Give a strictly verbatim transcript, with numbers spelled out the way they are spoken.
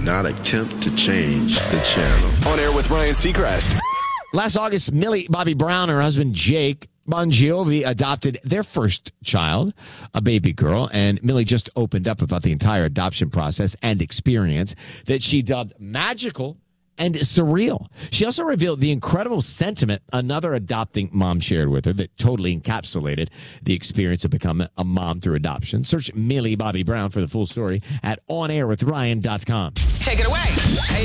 not attempt to change the channel. On Air with Ryan Seacrest. Last August, Millie Bobby Brown and her husband Jake Bon Jovi adopted their first child, a baby girl, and Millie just opened up about the entire adoption process and experience that she dubbed magical and surreal. She also revealed the incredible sentiment another adopting mom shared with her that totally encapsulated the experience of becoming a mom through adoption. Search Millie Bobby Brown for the full story at on air with ryan dot com. Take it away. Hey,